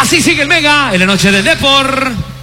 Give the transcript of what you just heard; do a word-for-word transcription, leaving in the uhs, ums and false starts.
Así sigue el Mega en la noche del Depor.